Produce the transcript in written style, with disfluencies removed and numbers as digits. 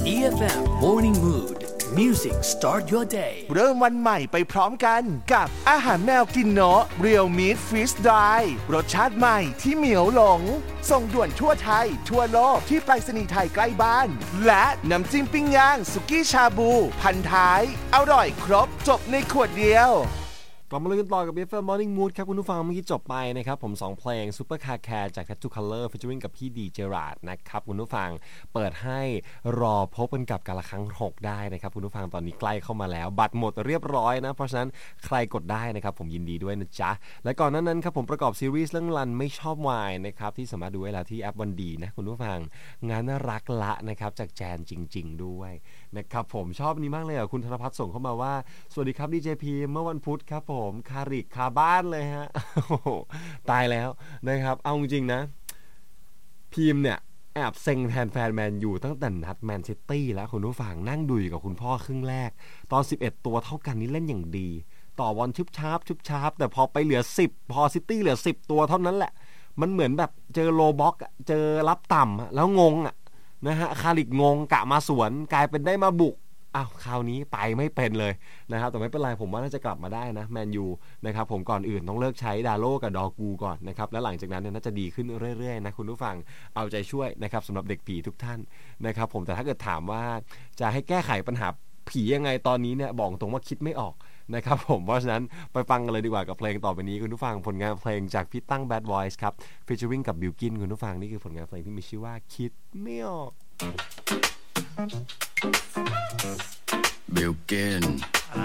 EFM Morning Mood Music Start Your Day เริ่มวันใหม่ไปพร้อมกันกับอาหารแมวกินเนาะ Real Meat Freeze Dry รสชาติใหม่ที่เหมียวหลงส่งด่วนทั่วไทยทั่วโลกที่ไปรษณีย์ไทยใกล้บ้านและน้ำจิ้มปิ้งย่างสุกี้ชาบูพันท้ายอร่อยครบจบในขวดเดียวกลับมาเลยกันต่อกับ EFM Morning Mood ครับคุณผู้ฟังเมื่อกี้จบไปนะครับผม2เพลง Super Car Care จาก Tattoo Color featuring กับพี่ดีเจอราร์ดนะครับคุณผู้ฟังเปิดให้รอพบกันกับกาละครั้ง6ได้นะครับคุณผู้ฟังตอนนี้ใกล้เข้ามาแล้วบัตรหมดเรียบร้อยนะเพราะฉะนั้นใครกดได้นะครับผมยินดีด้วยนะจ๊ะและก่อนหน้านั้นครับผมประกอบซีรีส์เรื่องรันไม่ชอบวายนะครับที่สามารถดูได้แล้วที่แอปวันดีนะคุณผู้ฟังงานน่ารักละนะครับจากแจนจริงๆด้วยนะครับผมชอบนี้มากเลยอ่ะคุณธนภัทรส่งเข้ามาว่าสวัสดีครับดีเจพีเมื่อวันพุธครับผมคาริกคาบ้านเลยฮะ ตายแล้วนะครับเอาจริงๆนะพีมเนี่ยแอบเซ็งแทนแฟนแมนอยู่ตั้งแต่นัดแมนซิตี้แล้วคุณผู้ฟังนั่งดูอยู่กับคุณพ่อครึ่งแรกตอน11ตัวเท่ากันนี่เล่นอย่างดีต่อบอลชุบชาร์ปแต่พอไปเหลือ10พอซิตี้เหลือ10ตัวเท่านั้นแหละมันเหมือนแบบเจอโลบ็อกเจอรับต่ำแล้วงงนะฮะคาริกงงกะมาสวนกลายเป็นได้มาบุกอ้าวคราวนี้ไปไม่เป็นเลยนะครับแต่ไม่เป็นไรผมว่าน่าจะกลับมาได้นะแมนยูนะครับผมก่อนอื่นต้องเลิกใช้ดาโลกับดอกูก่อนนะครับแล้วหลังจากนั้นเนี่ยน่าจะดีขึ้นเรื่อยๆนะคุณผู้ฟังเอาใจช่วยนะครับสำหรับเด็กผีทุกท่านนะครับผมแต่ถ้าเกิดถามว่าจะให้แก้ไขปัญหาผียังไงตอนนี้เนี่ยบอกตรงว่าคิดไม่ออกนะครับผมเพราะฉะนั้นไปฟังกันเลยดีกว่ากับเพลงต่อไปนี้คุณผู้ฟังผลงานเพลงจากพี่ตั้ง Bad Voice ครับ featuring กับบิลกินคุณผู้ฟังนี่คือผลงานเพลงที่มีชื่อว่าคิดไม่ออกบิลกิน